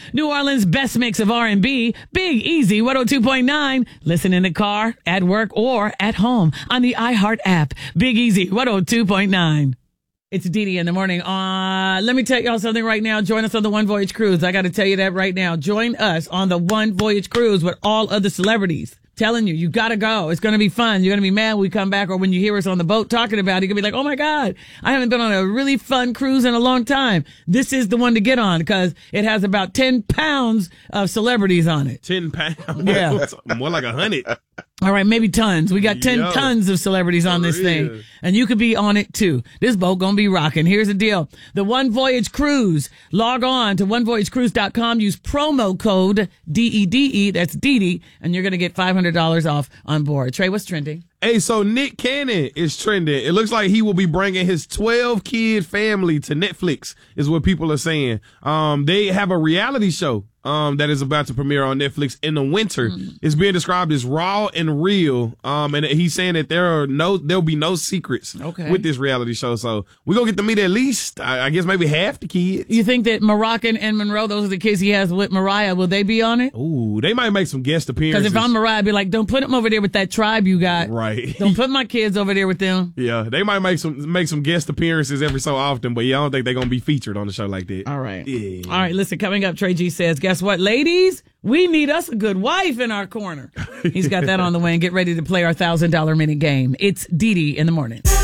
New Orleans' best mix of R&B, Big Easy 102.9. Listen in the car, at work, or at home on the iHeart app. Big Easy 102.9. It's Dee in the morning. Let me tell y'all something right now. Join us on the One Voyage Cruise. I got to tell you that right now. Join us on the One Voyage Cruise with all other celebrities. Telling you, you got to go. It's going to be fun. You're going to be mad when we come back, or when you hear us on the boat talking about it, you're going to be like, oh my God, I haven't been on a really fun cruise in a long time. This is the one to get on because it has about 10 pounds of celebrities on it. 10 pounds? Yeah. More like 100. All right, maybe tons. We got 10 tons of celebrities on this thing, and you could be on it too. This boat gonna be rocking. Here's the deal. The One Voyage Cruise. Log on to onevoyagecruise.com. Use promo code DEDE, that's DD, and you're gonna get $500 off on board. Trey, what's trending? Hey, so Nick Cannon is trending. It looks like he will be bringing his 12-kid family to Netflix, is what people are saying. They have a reality show that is about to premiere on Netflix in the winter. It's being described as raw and real. And he's saying that there'll be no secrets with this reality show. So we're going to get to meet at least, I guess, maybe half the kids. You think that Moroccan and Monroe, those are the kids he has with Mariah, will they be on it? Ooh, they might make some guest appearances. Because if I'm Mariah, I'd be like, don't put them over there with that tribe you got. Right. Don't put my kids over there with them. Yeah, they might make some guest appearances every so often, but yeah, I don't think they're going to be featured on the show like that. All right. Yeah. All right, listen, coming up, Trey G says, guess what, ladies? We need us a good wife in our corner. He's got that on the way, and get ready to play our $1,000 mini game. It's Dee in the morning.